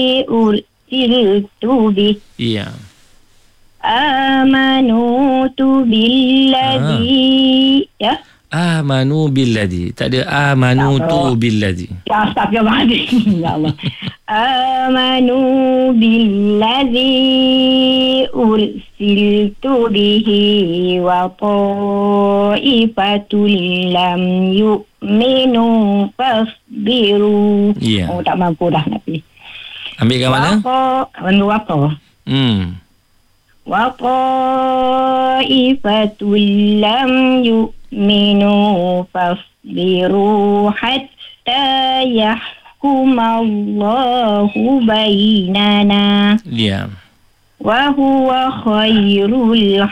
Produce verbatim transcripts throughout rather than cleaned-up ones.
ursiltu bih. Ya. Amanutu billadhi. Ya. Amanu billadhi. Tak ada amanu tu billadhi. Ya, astagfirullahaladzim. Ya Allah. Amanu billadhi ursiltu bihi wa ta'ifatul lam yu'minu fasbiru. Ya. Oh, tak mampu dah Nabi. Ambil kat mana? Ambil apa? Hmm. Wa ta'ifatul lam yu'minu fasbiru hatta yahkumallahu bainana. Ya. Wa huwa khairul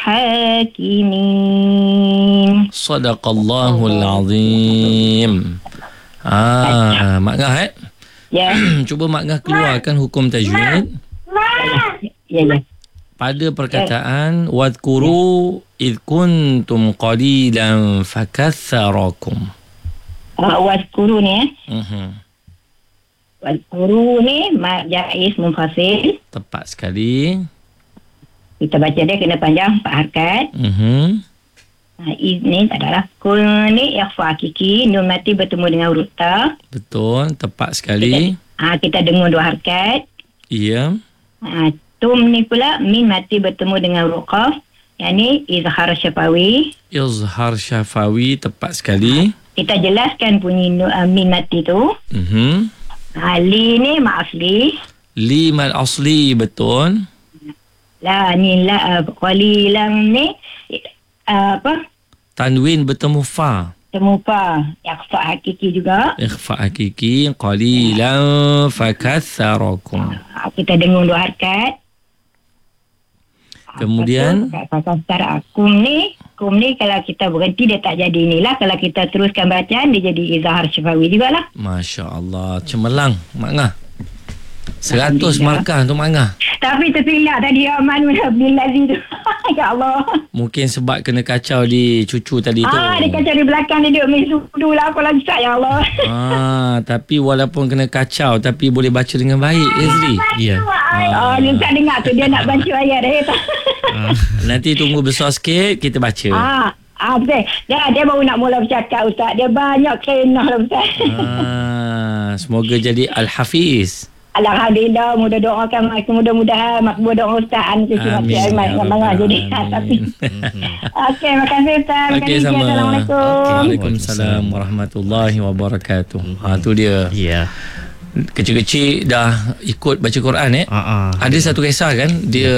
hakimin. Sadaqallahul azim. Ah, Mak Ngah eh? Ya. Cuba Mak Ngah keluarkan hukum tajwid. Ya, ya. Pada perkataan wadhkuru id kuntum qalilan fakaththarakum. Uh, Wazkuru ni eh. Uh-huh. Wazkuru ni mak jaiz munfasil. Tepat sekali. Kita baca dia kena panjang empat harakat. Uh-huh. Ha, iz ni tak adalah. Kul ni ikhfa hakiki. Nun mati bertemu dengan huruf ta. Betul, tepat sekali. Kita, ha, kita dengung dua harakat. Ya. Ha, tum ni pula min mati bertemu dengan huruf qaf. Yang ni izhar syafawi. Izhar syafawi, tepat sekali. Kita jelaskan bunyi uh, min mati tu. Uh-huh. Ha, li ni mak asli. Li mal asli, betul. La ni la uh, qalilan ni uh, apa? Tanwin bertemu fa. Temu fa. Ikhfa hakiki juga. Ikhfa hakiki qalilan fakaththarakum. Ha, kita dengung dua harakat. Kemudian pasal secara kum ni, kum ni kalau kita berhenti dia tak jadi inilah. Kalau kita teruskan bacaan dia jadi izhar syafawi jugalah. Masya-Allah, cemerlang Mak Ngah. seratus markah untuk Mak Ngah. Tapi tersilap tadi Amanu billazi tu. Ya Allah. Mungkin sebab kena kacau di cucu tadi tu. Ah, dia kacau di belakang dia duduk mesudu lah aku lagi ya Allah. Ah, tapi walaupun kena kacau tapi boleh baca dengan baik, Ezri. Ya. Oh, dia tak dengar tu dia nak baca ayat dia. Ah, nanti tunggu besar sikit kita baca. Ah, ah betul. Dia, dia baru nak mula bercakap Ustaz. Dia banyak kenah lah Ustaz. Ah, semoga jadi Al-Hafiz. Alhamdulillah, mudah doakan mudah-mudahan makbul doa Ustaz an cucu mati Aiman semangat jadi tapi. Okey, makasih Ustaz. Okey, sama. Assalamualaikum. Waalaikumsalam warahmatullahi wabarakatuh. Ha tu dia. Ya. Kecil-kecil dah ikut baca Quran eh. Uh-uh. Ada satu kisah kan, dia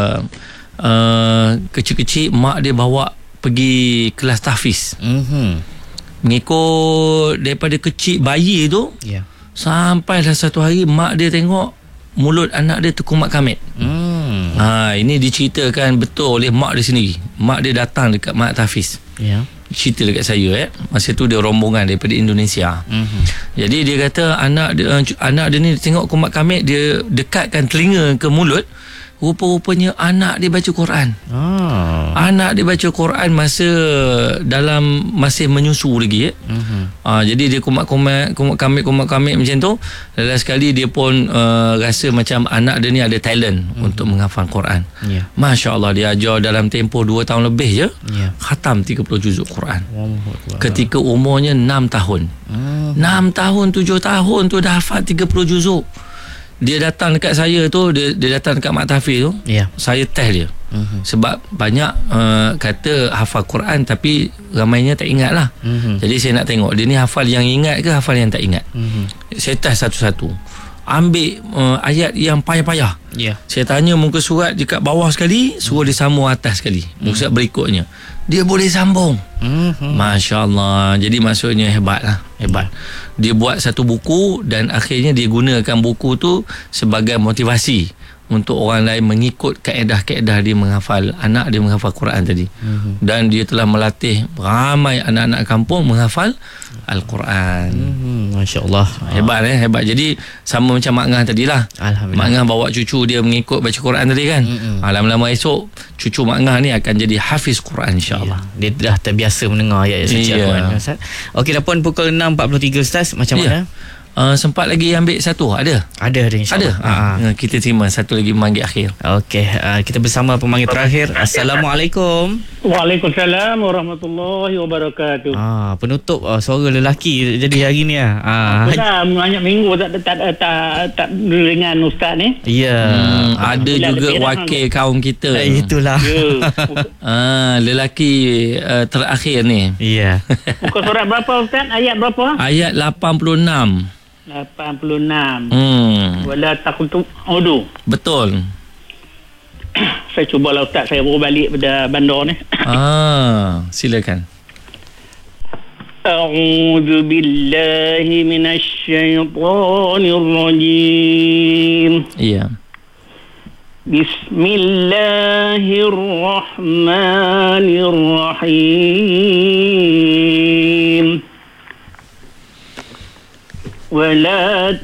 uh, kecil-kecil mak dia bawa pergi kelas tahfiz. Mhm. Mengikut daripada kecil bayi tu. Ya. Sampailah satu hari mak dia tengok mulut anak dia terkumat kamit. Hmm. Ha, ini diceritakan betul oleh mak dia sendiri. Mak dia datang dekat mak tahfiz. Ya. Cerita dekat saya eh. Masa tu dia rombongan daripada Indonesia. Mhm. Jadi dia kata anak dia anak dia ni tengok kumat kamit, dia dekatkan telinga ke mulut. Rupa-rupanya anak dia baca Quran. Ah. Anak dia baca Quran masa dalam masih menyusu lagi eh. Mhm. Uh, jadi dia kumat-kumat kumat kamit kumat kamit macam tu. Last sekali dia pun uh, rasa macam anak dia ni ada talent mm-hmm. untuk menghafal Quran. Ya. Masya-Allah, dia ajar dalam tempoh dua tahun lebih je. Ya. Khatam tiga puluh juzuk Quran. Allahu Ketika umurnya enam tahun. Hmm. enam tahun, tujuh tahun tu dah hafal tiga puluh juzuk. Dia datang dekat saya tu, dia, dia datang dekat mak tahfiz tu. Ya. Saya test dia. Uh-huh. Sebab banyak uh, kata hafal Quran tapi ramainya tak ingat lah. Uh-huh. Jadi saya nak tengok dia ni hafal yang ingat ke hafal yang tak ingat. Uh-huh. Saya test satu-satu. Ambil uh, ayat yang payah-payah. Ya. Saya tanya muka surat dekat bawah sekali, suruh dia sambung atas sekali. Muka surat berikutnya dia boleh sambung. Uh-huh. Masya Allah. Jadi maksudnya hebat lah. Hebat. Dia buat satu buku dan akhirnya dia gunakan buku tu sebagai motivasi untuk orang lain mengikut kaedah-kaedah dia menghafal, anak dia menghafal Quran tadi. Mm-hmm. Dan dia telah melatih ramai anak-anak kampung menghafal Al-Quran. Mm-hmm. Masya Allah. Hebat eh, hebat. Jadi sama macam Mak Ngah tadilah. Alhamdulillah. Mak Ngah bawa cucu dia mengikut baca Quran tadi kan. Mm-hmm. Lama-lama esok cucu Mak Ngah ni akan jadi hafiz Quran insya-Allah. Ya, dia dah terbiasa mendengar ayat-ayat suci ya. Al-Quran Ustaz. Okey, dah pun pukul enam empat puluh tiga Ustaz, macam ya. mana? Uh, sempat lagi ambil satu? Ada? Ada ada insya-Allah. Ada? Ha. Uh, kita terima satu lagi pemanggil akhir. Okey, uh, kita bersama pemanggil terakhir. Assalamualaikum. Waalaikumsalam warahmatullahi wabarakatuh. Ah, penutup uh, suara lelaki jadi hari ni ah. Ah. Dah banyak minggu tak tak tak tak, tak dengan ustaz ni. Ya. Hmm, ada Bila juga lebih wakil kaum kita. Eh, itulah. Ya. Ah, lelaki uh, terakhir ni. Ya. Muka surat berapa ustaz? Ayat berapa? Ayat lapan puluh enam. lapan puluh enam. Hmm, Wala taqutu udu. betul. Saya cubalah ustaz, saya baru balik pada bandar ni. Ah, silakan. A'udzu billahi minasy syaithanir rajim. Iya. Bismillahirrahmanirrahim. Wala